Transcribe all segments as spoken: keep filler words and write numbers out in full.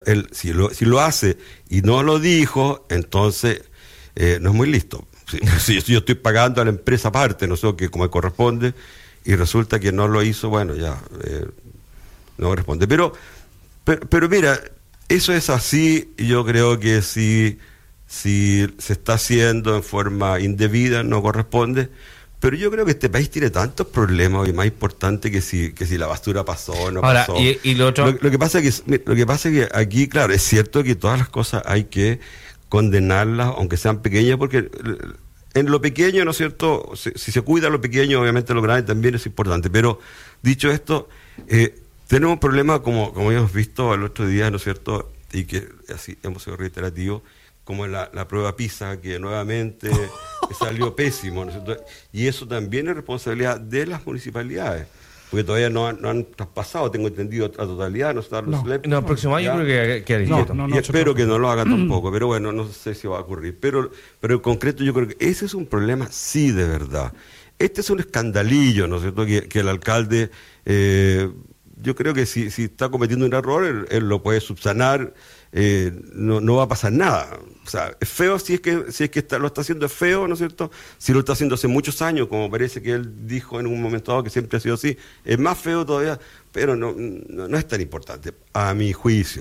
él, si lo, si lo hace y no lo dijo, entonces eh, no es muy listo. Si, si, si yo estoy pagando a la empresa aparte, no sé, que como corresponde, y resulta que no lo hizo, bueno, ya, eh, no corresponde. Pero, pero, pero mira, eso es así, y yo creo que si, si se está haciendo en forma indebida, no corresponde. Pero yo creo que este país tiene tantos problemas, y más importante que si que si la basura pasó o no Ahora, pasó. Y, y lo, otro... lo, lo que pasa es que lo que pasa es que aquí, claro, es cierto que todas las cosas hay que condenarlas, aunque sean pequeñas, porque en lo pequeño, ¿no es cierto? Si, si se cuida lo pequeño, obviamente lo grande también es importante. Pero dicho esto, eh, tenemos un problema como como hemos visto el otro día, ¿no es cierto? Y que así hemos sido reiterativos, como la, la prueba PISA, que nuevamente salió pésimo, ¿no es cierto? Y eso también es responsabilidad de las municipalidades, porque todavía no han, no han traspasado, tengo entendido, la totalidad. No, está no, no, el próximo año creo que, que no, no, no, y espero que no lo haga tampoco, pero bueno, no sé si va a ocurrir. Pero, pero en concreto yo creo que ese es un problema, sí, de verdad. Este es un escandalillo, ¿no es cierto?, que, que el alcalde... Eh, yo creo que si, si está cometiendo un error, él, él lo puede subsanar, eh, no, no va a pasar nada. O sea, es feo si es que si es que está, lo está haciendo, es feo, ¿no es cierto? Si lo está haciendo hace muchos años, como parece que él dijo en un momento dado que siempre ha sido así, es más feo todavía, pero no, no, no es tan importante, a mi juicio.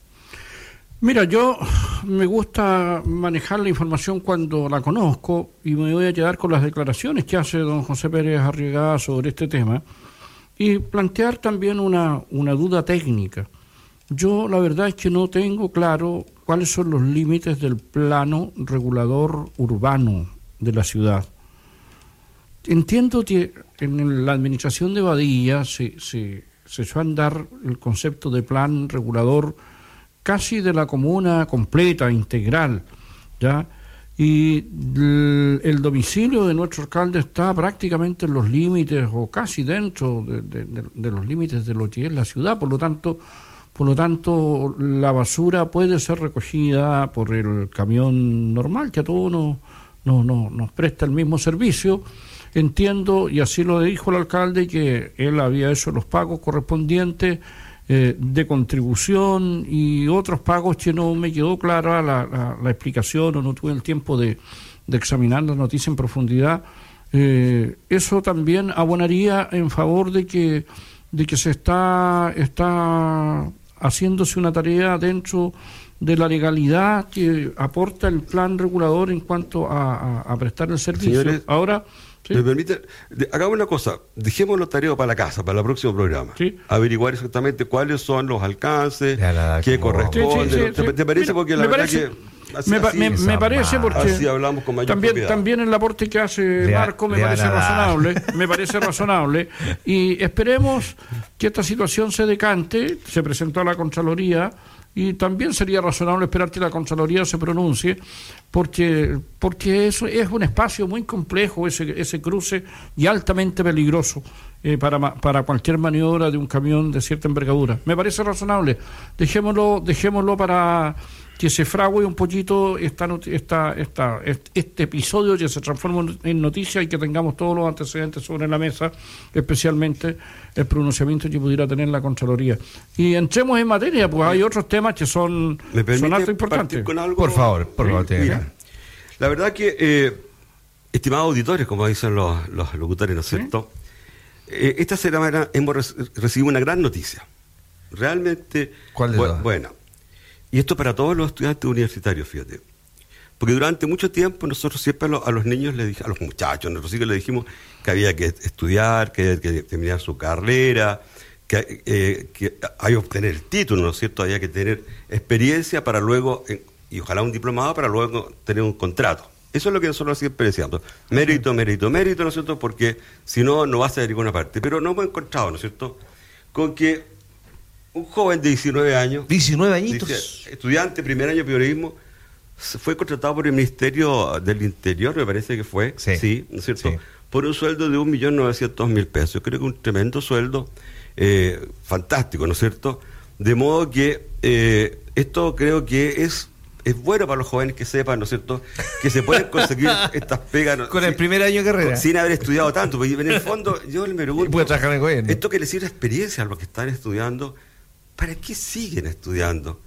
Mira, yo me gusta manejar la información cuando la conozco, y me voy a quedar con las declaraciones que hace don José Pérez Arriagada sobre este tema, y plantear también una, una duda técnica. Yo la verdad es que no tengo claro cuáles son los límites del plano regulador urbano de la ciudad. Entiendo que en la administración de Badilla se, se, se echó a andar el concepto de plan regulador casi de la comuna completa, integral, ¿ya? Y el, el domicilio de nuestro alcalde está prácticamente en los límites o casi dentro de, de, de, de los límites de lo que es la ciudad. Por lo tanto, por lo tanto, la basura puede ser recogida por el camión normal que a todos nos, no, no, nos presta el mismo servicio. Entiendo, y así lo dijo el alcalde, que él había hecho los pagos correspondientes Eh, de contribución y otros pagos que no me quedó clara la, la, la explicación, o no tuve el tiempo de, de examinar la noticia en profundidad. Eh, eso también abonaría en favor de que, de que se está, está haciéndose una tarea dentro de la legalidad que aporta el plan regulador en cuanto a, a, a prestar el servicio. Señores, ahora... ¿sí? ¿Me permite? Hagamos una cosa, dejemos los tareas para la casa, para el próximo programa. ¿Sí? Averiguar exactamente cuáles son los alcances, la, qué corresponde. Sí, sí, sí, ¿Te, sí. ¿Te parece? Mira, porque la me verdad parece, que... Así, me, así, me, me parece porque así hablamos con mayor también, propiedad. también el aporte que hace Lea, Marco me lea parece nada. razonable, me parece razonable, y esperemos que esta situación se decante. Se presentó a la Contraloría y también sería razonable esperar que la Contraloría se pronuncie, porque porque eso es un espacio muy complejo, ese ese cruce, y altamente peligroso eh, para para cualquier maniobra de un camión de cierta envergadura. Me parece razonable. Dejémoslo dejémoslo para que se frague un poquito esta, esta, esta, este episodio, que se transforme en noticia y que tengamos todos los antecedentes sobre la mesa, especialmente el pronunciamiento que pudiera tener la Contraloría. Y entremos en materia, pues hay otros temas que son, son alto importantes. Con algo? Por favor, por favor. Sí, mira, la verdad que, eh, estimados auditores, como dicen los, los locutores, ¿no es cierto? ¿Sí? Eh, esta semana hemos recibido una gran noticia. Realmente ¿Cuál de todas? Buena. Y esto para todos los estudiantes universitarios, fíjate. Porque durante mucho tiempo nosotros siempre a los, a los niños, les dij, a los muchachos, a nuestros hijos les dijimos que había que estudiar, que había que terminar su carrera, que, eh, que hay que obtener el título, ¿no es cierto? Había que tener experiencia para luego, eh, y ojalá un diplomado, para luego tener un contrato. Eso es lo que nosotros siempre decíamos. Mérito, mérito, mérito, ¿no es cierto? Porque si no, no vas a ir a ninguna parte. Pero no hemos encontrado, ¿no es cierto?, con que un joven de diecinueve años, diecinueve añitos, dice, estudiante, primer año de periodismo, fue contratado por el Ministerio del Interior, me parece que fue, sí, sí, ¿no es cierto?, sí, por un sueldo de un millón novecientos mil pesos. Creo que un tremendo sueldo, eh, fantástico, ¿no es cierto? De modo que eh, esto creo que es es bueno para los jóvenes que sepan, ¿no es cierto?, que se pueden conseguir estas pegas, ¿no?, con sin, el primer año de carrera, sin haber estudiado tanto. Porque en el fondo yo me pregunto, puede trabajar en el gobierno. Esto que les sirve experiencia a los que están estudiando, ¿para qué siguen estudiando?